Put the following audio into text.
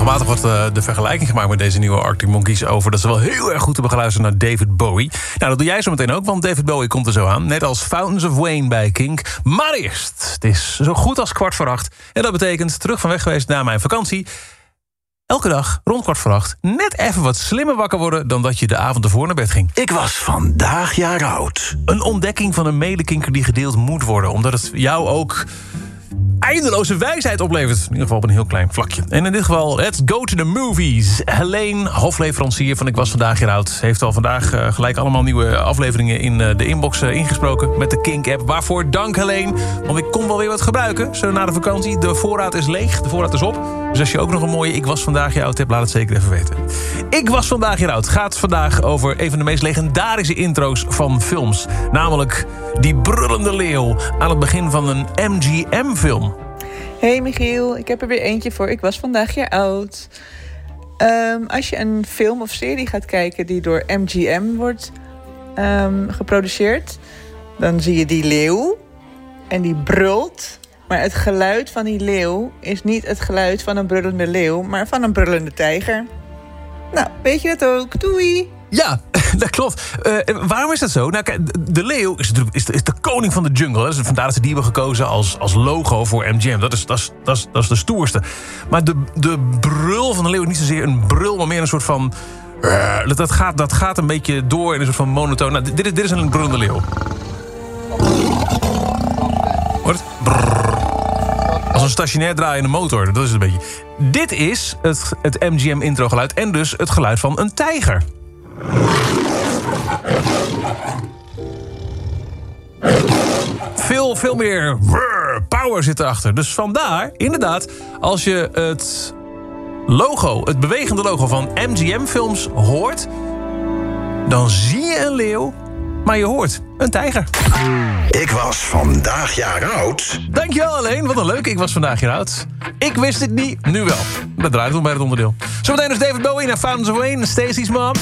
Regelmatig wordt de vergelijking gemaakt met deze nieuwe Arctic Monkeys over dat ze wel heel erg goed te begeluisteren naar David Bowie. Nou, dat doe jij zo meteen ook, want David Bowie komt er zo aan. Net als Fountains of Wayne bij Kink. Maar eerst, het is zo goed als 7:15. En dat betekent terug van weg geweest na mijn vakantie. Elke dag rond 7:15 net even wat slimmer wakker worden dan dat je de avond ervoor naar bed ging. Ik was vandaag jaar oud. Een ontdekking van een medekinker die gedeeld moet worden, omdat het jou ook eindeloze wijsheid oplevert. In ieder geval op een heel klein vlakje. En in dit geval, let's go to the movies. Helene, hofleverancier van Ik Was Vandaag Jaar Oud, heeft al vandaag gelijk allemaal nieuwe afleveringen in de inbox ingesproken met de Kink-app. Waarvoor dank, Helene. Want ik kon wel weer wat gebruiken, zo na de vakantie. De voorraad is leeg, de voorraad is op. Dus als je ook nog een mooie Ik Was Vandaag Jaar Oud hebt, laat het zeker even weten. Ik Was Vandaag Jaar Oud gaat vandaag over een van de meest legendarische intro's van films. Namelijk die brullende leeuw aan het begin van een MGM-film. Hey Michiel, ik heb er weer eentje voor. Ik was vandaag jaar oud. Als je een film of serie gaat kijken die door MGM wordt geproduceerd, dan zie je die leeuw en die brult. Maar het geluid van die leeuw is niet het geluid van een brullende leeuw, maar van een brullende tijger. Nou, weet je dat ook? Doei! Ja, dat klopt. Waarom is dat zo? Nou, kijk, de leeuw is de koning van de jungle. Dus vandaar dat ze die hebben gekozen als logo voor MGM. Dat is de stoerste. Maar de brul van de leeuw is niet zozeer een brul, maar meer een soort van... Dat gaat een beetje door in een soort van monotoon. Nou, dit is een brullende leeuw. Hoort het? Als een stationair draaiende motor. Dat is het een beetje. Dit is het MGM intro geluid en dus het geluid van een tijger. Veel meer power zit erachter. Dus vandaar, inderdaad, als je het bewegende logo van MGM-films hoort, dan zie je een leeuw, maar je hoort een tijger. Ik was vandaag jaar oud. Dankjewel, Helene. Wat een leuk. Ik was vandaag jaar oud. Ik wist het niet, nu wel. Dat draait het om bij het onderdeel. Zometeen is David Bowie naar Fountains of Wayne, Stacey's Mom.